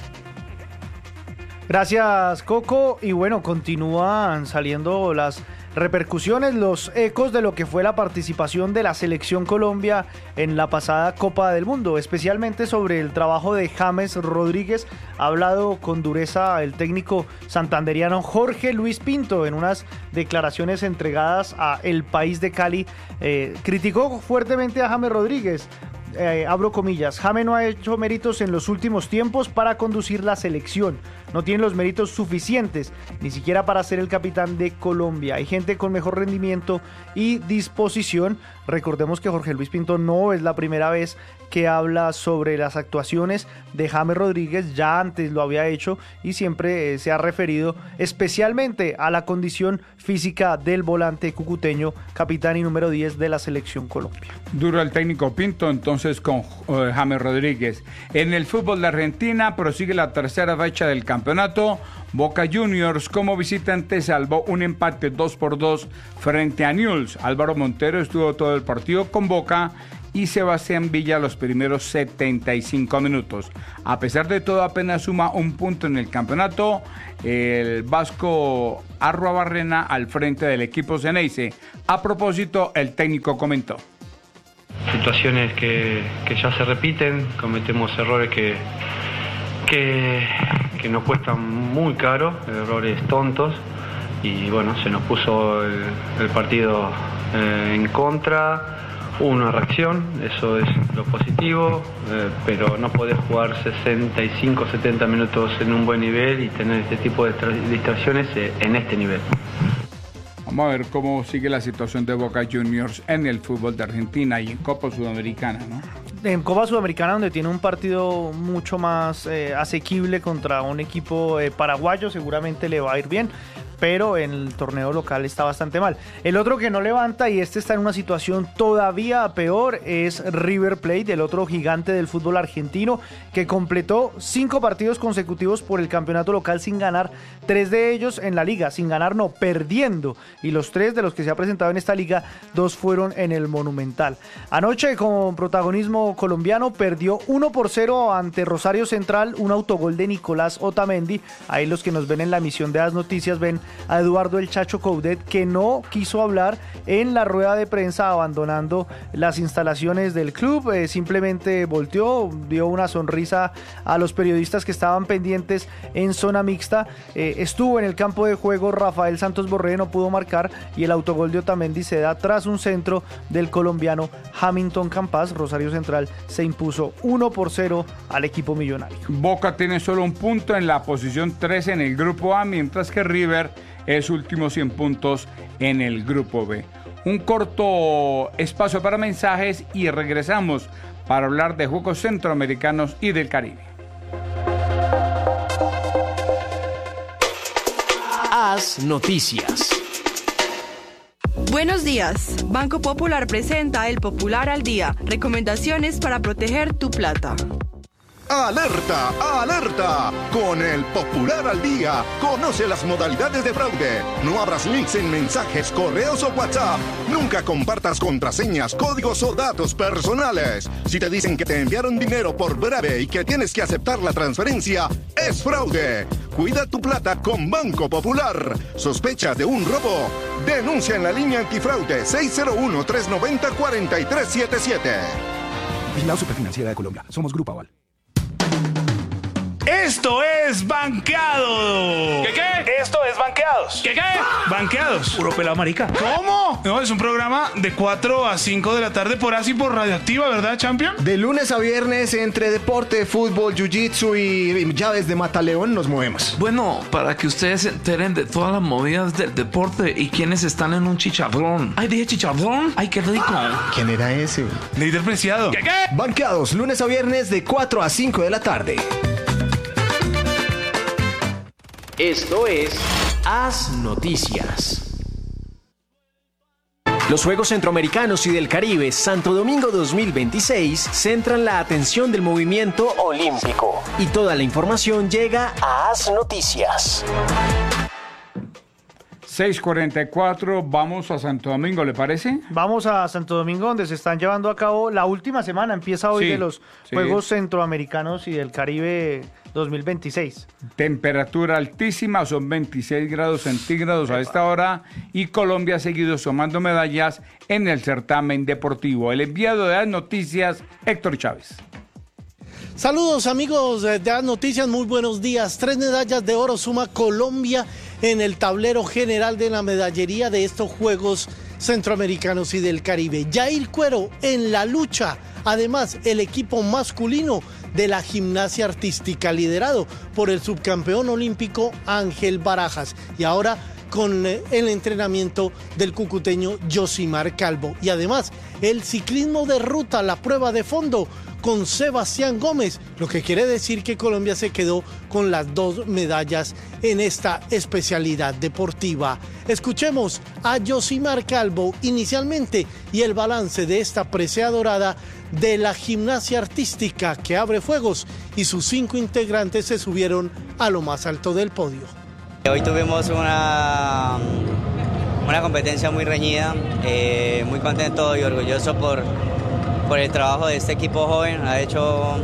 Gracias, Coco. Y bueno, continúan saliendo las repercusiones, los ecos de lo que fue la participación de la Selección Colombia en la pasada Copa del Mundo, especialmente sobre el trabajo de James Rodríguez. Ha hablado con dureza el técnico santanderiano Jorge Luis Pinto en unas declaraciones entregadas a El País de Cali. Criticó fuertemente a James Rodríguez. Abro comillas, James no ha hecho méritos en los últimos tiempos para conducir la selección, no tiene los méritos suficientes, ni siquiera para ser el capitán de Colombia. Hay gente con mejor rendimiento y disposición. Recordemos que Jorge Luis Pinto no es la primera vez que habla sobre las actuaciones de James Rodríguez, ya antes lo había hecho y siempre se ha referido especialmente a la condición física del volante cucuteño, capitán y número 10 de la Selección Colombia. Duro el técnico Pinto, entonces entonces con James Rodríguez. En el fútbol de Argentina prosigue la tercera fecha del campeonato. Boca Juniors como visitante salvó un empate 2-2 frente a Newell's. Álvaro Montero estuvo todo el partido con Boca y Sebastián Villa los primeros 75 minutos. A pesar de todo, apenas suma un punto en el campeonato. El vasco Arruabarrena al frente del equipo Ceneice. A propósito, el técnico comentó: situaciones que ya se repiten, cometemos errores que nos cuestan muy caro, errores tontos, y bueno, se nos puso el partido en contra. Hubo una reacción, eso es lo positivo, pero no podés jugar 65, 70 minutos en un buen nivel y tener este tipo de distracciones en este nivel. Vamos a ver cómo sigue la situación de Boca Juniors en el fútbol de Argentina y en Copa Sudamericana, ¿no? En Copa Sudamericana, donde tiene un partido mucho más asequible contra un equipo paraguayo, seguramente le va a ir bien, pero en el torneo local está bastante mal. El otro que no levanta, y este está en una situación todavía peor, es River Plate, el otro gigante del fútbol argentino, que completó 5 partidos consecutivos por el campeonato local sin ganar, 3 de ellos en la liga, sin ganar no, perdiendo, y los 3 de los que se ha presentado en esta liga, 2 fueron en el Monumental. Anoche, con protagonismo colombiano, perdió 1-0 ante Rosario Central, un autogol de Nicolás Otamendi. Ahí los que nos ven en la emisión de las noticias ven a Eduardo El Chacho Coudet, que no quiso hablar en la rueda de prensa, abandonando las instalaciones del club, simplemente volteó, dio una sonrisa a los periodistas que estaban pendientes en zona mixta. Estuvo en el campo de juego Rafael Santos Borré, no pudo marcar, y el autogol de Otamendi se da tras un centro del colombiano Hamilton Campas. Rosario Central se impuso 1-0 al equipo millonario. Boca tiene solo un punto en la posición 13 en el grupo A, mientras que River es último 100 puntos en el grupo B. Un corto espacio para mensajes y regresamos para hablar de Juegos Centroamericanos y del Caribe. Haz noticias. Buenos días. Banco Popular presenta El Popular al Día. Recomendaciones para proteger tu plata. ¡Alerta! ¡Alerta! Con el Popular al Día, conoce las modalidades de fraude. No abras links en mensajes, correos o WhatsApp. Nunca compartas contraseñas, códigos o datos personales. Si te dicen que te enviaron dinero por breve y que tienes que aceptar la transferencia, es fraude. Cuida tu plata con Banco Popular. ¿Sospechas de un robo? Denuncia en la línea antifraude 601-390-4377. Vigilado Superfinanciera de Colombia. Somos Grupo Aval. Esto es Banqueado. ¿Qué? Esto es Banqueados. ¿Qué? Banqueados. Puro pelado marica. ¿Cómo? No, es un programa de 4 a 5 de la tarde por así por Radioactiva, ¿verdad, Champion? De lunes a viernes, entre deporte, fútbol, jiu-jitsu y llaves de mataleón, nos movemos. Bueno, para que ustedes se enteren de todas las movidas del deporte y quienes están en un chicharrón. Ay, dije chicharrón. Ay, qué rico. ¿Quién era ese? Líder Preciado. ¿Qué? Banqueados, lunes a viernes de 4 a 5 de la tarde. Esto es Haz Noticias. Los Juegos Centroamericanos y del Caribe Santo Domingo 2026 centran la atención del movimiento olímpico. Y toda la información llega a Haz Noticias. 6:44, vamos a Santo Domingo, ¿le parece? Vamos a Santo Domingo, donde se están llevando a cabo la última semana, empieza hoy, de los Juegos Centroamericanos y del Caribe 2026. Temperatura altísima, son 26 grados centígrados a esta hora, y Colombia ha seguido sumando medallas en el certamen deportivo. El enviado de las noticias, Héctor Chávez. Saludos amigos de las noticias, muy buenos días. 3 medallas de oro suma Colombia en el tablero general de la medallería de estos Juegos Centroamericanos y del Caribe. Yair Cuero en la lucha, además el equipo masculino de la gimnasia artística liderado por el subcampeón olímpico Ángel Barajas. Y ahora con el entrenamiento del cucuteño Yosimar Calvo. Y además, el ciclismo de ruta, la prueba de fondo con Sebastián Gómez, lo que quiere decir que Colombia se quedó con las 2 medallas en esta especialidad deportiva. Escuchemos a Yosimar Calvo inicialmente y el balance de esta presea dorada de la gimnasia artística que abre fuegos, y sus 5 integrantes se subieron a lo más alto del podio. Hoy tuvimos una competencia muy reñida, muy contento y orgulloso por el trabajo de este equipo joven. Ha hecho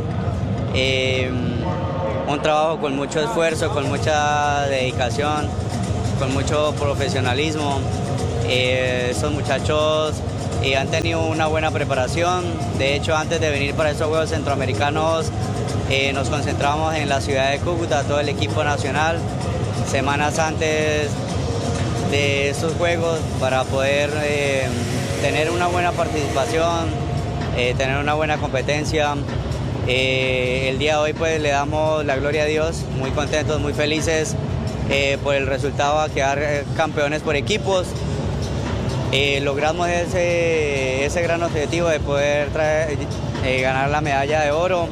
un trabajo con mucho esfuerzo, con mucha dedicación, con mucho profesionalismo. Estos muchachos han tenido una buena preparación. De hecho, antes de venir para estos Juegos Centroamericanos nos concentramos en la ciudad de Cúcuta, todo el equipo nacional, semanas antes de estos Juegos, para poder tener una buena participación, tener una buena competencia. El día de hoy pues le damos la gloria a Dios, muy contentos, muy felices por el resultado, a quedar campeones por equipos. Logramos ese gran objetivo de poder ganar la medalla de oro.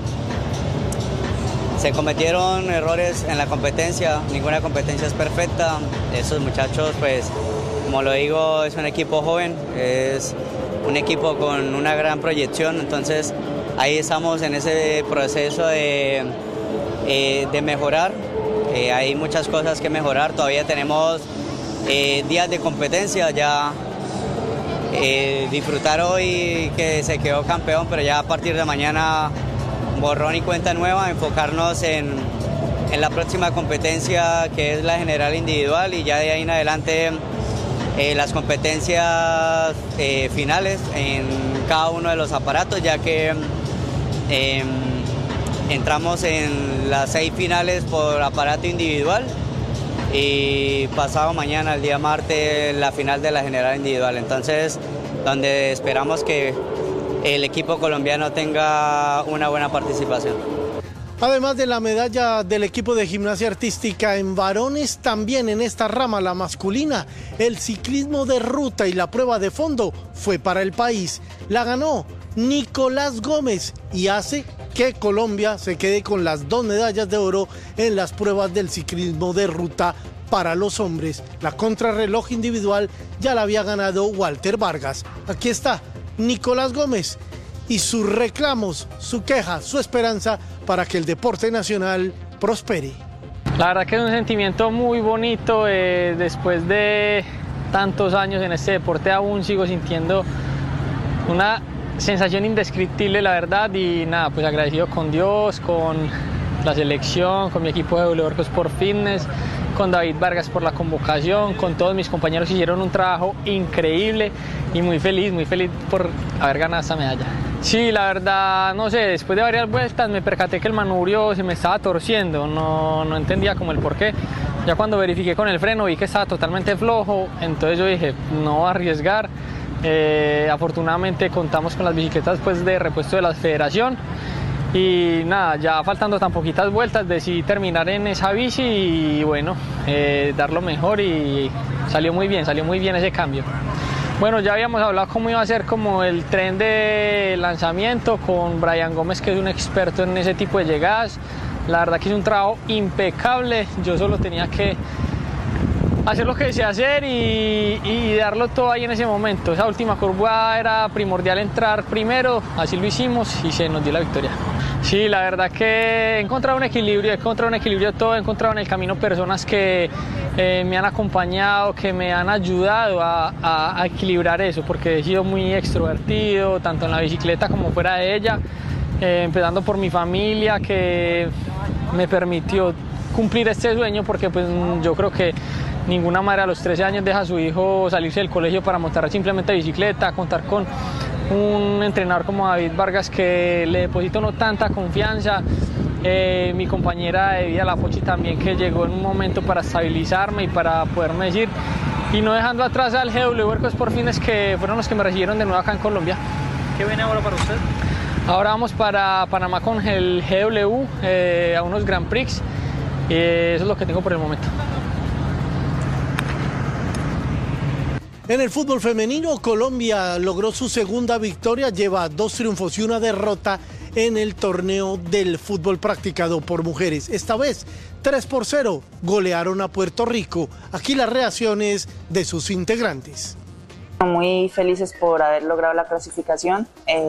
Se cometieron errores en la competencia, ninguna competencia es perfecta. Esos muchachos, pues, como lo digo, es un equipo joven, es un equipo con una gran proyección, entonces ahí estamos en ese proceso de mejorar. Hay muchas cosas que mejorar, todavía tenemos días de competencia, ya disfrutar hoy que se quedó campeón, pero ya a partir de mañana borrón y cuenta nueva, enfocarnos en la próxima competencia, que es la general individual, y ya de ahí en adelante las competencias finales en cada uno de los aparatos, ya que entramos en las 6 finales por aparato individual y pasado mañana, el día martes, la final de la general individual. Entonces, donde esperamos que el equipo colombiano tenga una buena participación. Además de la medalla del equipo de gimnasia artística en varones, también en esta rama, la masculina, el ciclismo de ruta y la prueba de fondo fue para el país. La ganó Nicolás Gómez y hace que Colombia se quede con las 2 medallas de oro en las pruebas del ciclismo de ruta para los hombres. La contrarreloj individual ya la había ganado Walter Vargas. Aquí está Nicolás Gómez y sus reclamos, su queja, su esperanza para que el deporte nacional prospere. La verdad que es un sentimiento muy bonito. Después de tantos años en este deporte aún sigo sintiendo una sensación indescriptible, la verdad, y nada, pues agradecido con Dios, con la selección, con mi equipo de W Workouts Sport Fitness, con David Vargas por la convocación, con todos mis compañeros que hicieron un trabajo increíble, y muy feliz por haber ganado esta medalla. Sí, la verdad, no sé, después de varias vueltas me percaté que el manubrio se me estaba torciendo, no entendía como el porqué. Ya cuando verifiqué con el freno vi que estaba totalmente flojo, entonces yo dije, no voy a arriesgar. Afortunadamente contamos con las bicicletas pues, de repuesto de la federación, y nada, ya faltando tan poquitas vueltas decidí terminar en esa bici y bueno, dar lo mejor, y salió muy bien ese cambio. Bueno, ya habíamos hablado cómo iba a ser como el tren de lanzamiento con Brian Gómez, que es un experto en ese tipo de llegadas. La verdad que es un trabajo impecable, yo solo tenía que hacer lo que desea hacer y darlo todo ahí en ese momento. Esa última curva era primordial entrar primero, así lo hicimos y se nos dio la victoria. Sí, la verdad que he encontrado un equilibrio todo, he encontrado en el camino personas que me han acompañado, que me han ayudado a equilibrar eso, porque he sido muy extrovertido, tanto en la bicicleta como fuera de ella, empezando por mi familia, que me permitió cumplir este sueño, porque pues yo creo que ninguna madre a los 13 años deja a su hijo salirse del colegio para montar simplemente bicicleta, contar con un entrenador como David Vargas que le deposito no tanta confianza, mi compañera de vida, la Pochi, también, que llegó en un momento para estabilizarme y para poderme decir, y no dejando atrás al GW Workouts Sport Fitness, que fueron los que me recibieron de nuevo acá en Colombia. ¿Qué viene ahora para usted? Ahora vamos para Panamá con el GW, a unos Grand Prix, eso es lo que tengo por el momento. En el fútbol femenino, Colombia logró su segunda victoria, lleva 2 triunfos y una derrota en el torneo del fútbol practicado por mujeres. Esta vez, 3-0, golearon a Puerto Rico. Aquí las reacciones de sus integrantes. Muy felices por haber logrado la clasificación.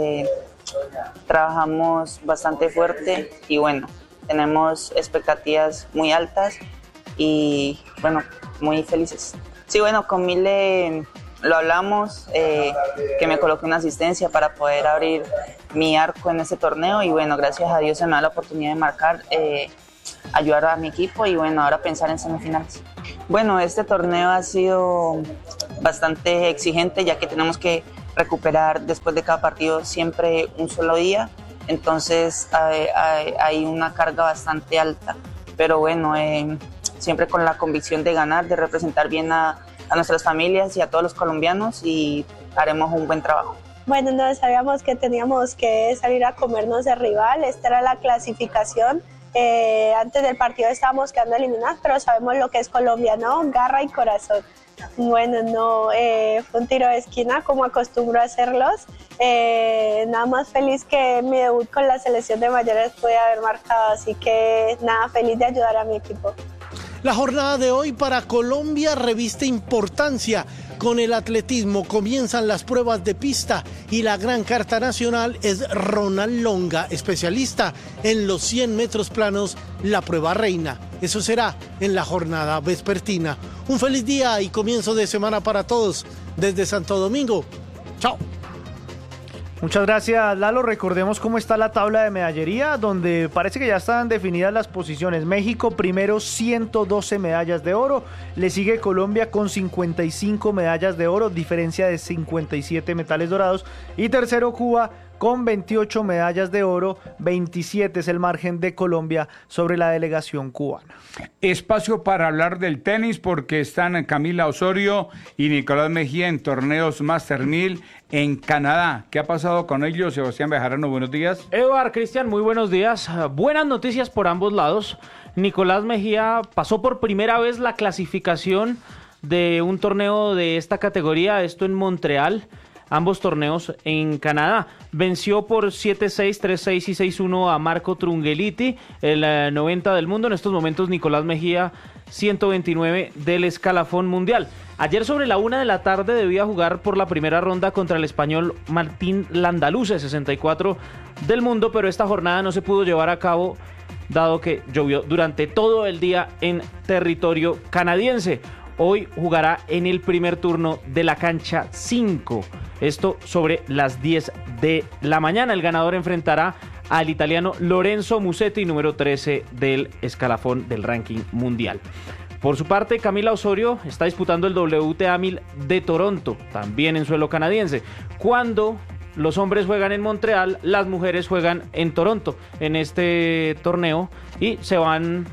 Trabajamos bastante fuerte y bueno, tenemos expectativas muy altas y bueno, muy felices. Sí, bueno, con Mile lo hablamos, que me coloque una asistencia para poder abrir mi arco en ese torneo y bueno, gracias a Dios se me da la oportunidad de marcar, ayudar a mi equipo y bueno, ahora pensar en semifinales. Bueno, este torneo ha sido bastante exigente ya que tenemos que recuperar después de cada partido siempre un solo día, entonces hay una carga bastante alta, pero bueno, siempre con la convicción de ganar, de representar bien a nuestras familias y a todos los colombianos y haremos un buen trabajo. Bueno, no sabíamos que teníamos que salir a comernos de rival, esta era la clasificación. Antes del partido estábamos quedando eliminados, pero sabemos lo que es Colombia, ¿no? Garra y corazón. Bueno, no, fue un tiro de esquina como acostumbro a hacerlos. Nada más feliz que mi debut con la selección de mayores pude haber marcado, así que nada, feliz de ayudar a mi equipo. La jornada de hoy para Colombia reviste importancia. Con el atletismo comienzan las pruebas de pista y la gran carta nacional es Ronald Longa, especialista en los 100 metros planos, la prueba reina. Eso será en la jornada vespertina. Un feliz día y comienzo de semana para todos desde Santo Domingo. Chao. Muchas gracias, Lalo. Recordemos cómo está la tabla de medallería, donde parece que ya están definidas las posiciones. México primero, 112 medallas de oro. Le sigue Colombia con 55 medallas de oro, diferencia de 57 metales dorados. Y tercero, Cuba con 28 medallas de oro, 27 es el margen de Colombia sobre la delegación cubana. Espacio para hablar del tenis porque están Camila Osorio y Nicolás Mejía en torneos Master 1000 en Canadá. ¿Qué ha pasado con ellos? Sebastián Bejarano, buenos días. Eduard, Cristian, muy buenos días. Buenas noticias por ambos lados. Nicolás Mejía pasó por primera vez la clasificación de un torneo de esta categoría, esto en Montreal. Ambos torneos en Canadá. Venció por 7-6, 3-6 y 6-1 a Marco Trungeliti, el 90 del mundo. En estos momentos Nicolás Mejía, 129 del escalafón mundial. Ayer sobre la 1 de la tarde debía jugar por la primera ronda contra el español Martín Landaluce, 64 del mundo, pero esta jornada no se pudo llevar a cabo dado que llovió durante todo el día en territorio canadiense. Hoy jugará en el primer turno de la cancha 5. Esto sobre las 10 de la mañana. El ganador enfrentará al italiano Lorenzo Musetti, número 13 del escalafón del ranking mundial. Por su parte, Camila Osorio está disputando el WTA 1000 de Toronto, también en suelo canadiense. Cuando los hombres juegan en Montreal, las mujeres juegan en Toronto en este torneo y se van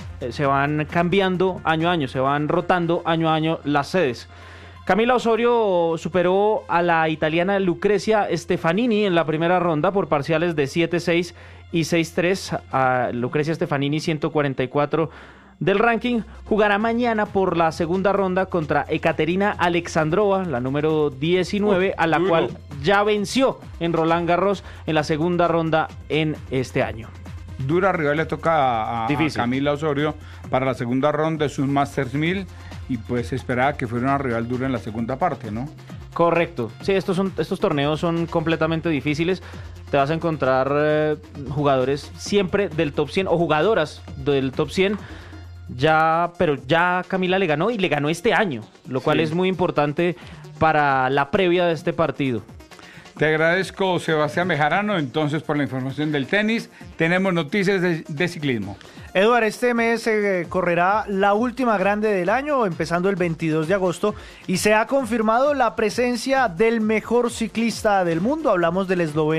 cambiando año a año, se van rotando año a año las sedes. Camila Osorio superó a la italiana Lucrezia Stefanini en la primera ronda por parciales de 7-6 y 6-3. A Lucrezia Stefanini, 144 del ranking. Jugará mañana por la segunda ronda contra Ekaterina Alexandrova, la número 19, a la cual ya venció en Roland Garros en la segunda ronda en este año. Dura rival le toca a Camila Osorio para la segunda ronda de sus Masters 1000 y pues esperaba que fuera una rival dura en la segunda parte, ¿no? Correcto. Sí, estos torneos son completamente difíciles. Te vas a encontrar jugadores siempre del top 100 o jugadoras del top 100. Pero ya Camila le ganó y le ganó este año, lo cual es muy importante para la previa de este partido. Te agradezco, Sebastián Bejarano, entonces por la información del tenis. Tenemos noticias de ciclismo. Eduard, este mes correrá la última grande del año, empezando el 22 de agosto, y se ha confirmado la presencia del mejor ciclista del mundo. Hablamos del esloveno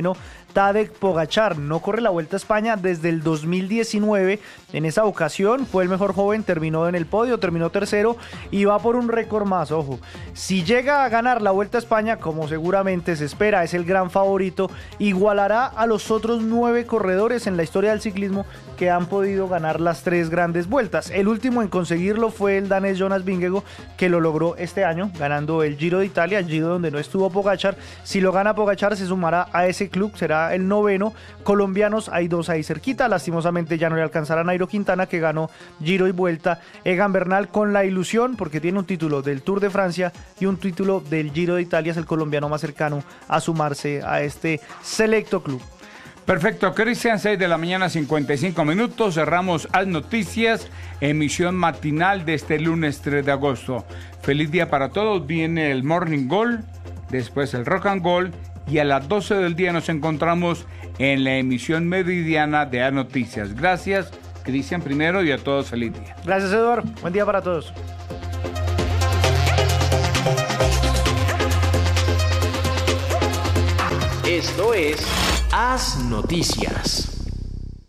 Tadej Pogačar. No corre la Vuelta a España desde el 2019. En esa ocasión fue el mejor joven, terminó en el podio, terminó tercero y va por un récord más. Ojo, si llega a ganar la Vuelta a España, como seguramente se espera, es el gran favorito, igualará a los otros 9 corredores en la historia del ciclismo que han podido ganar las 3 grandes vueltas. El último en conseguirlo fue el danés Jonas Vingegaard, que lo logró este año ganando el Giro de Italia, el Giro donde no estuvo Pogačar. Si lo gana Pogačar se sumará a ese club, será el 9º. Colombianos hay 2 ahí cerquita, lastimosamente ya no le alcanzará a Nairo Quintana, que ganó Giro y Vuelta. Egan Bernal con la ilusión, porque tiene un título del Tour de Francia y un título del Giro de Italia, es el colombiano más cercano a sumarse a este selecto club. Perfecto, Cristian, 6 de la mañana, 55 minutos. Cerramos Haz Noticias, emisión matinal de este lunes 3 de agosto. Feliz día para todos. Viene el Morning Goal, después el Rock and Goal, y a las 12 del día nos encontramos en la emisión meridiana de Haz Noticias. Gracias, Cristian, primero, y a todos feliz día. Gracias, Eduardo. Buen día para todos. Esto es Haz Noticias.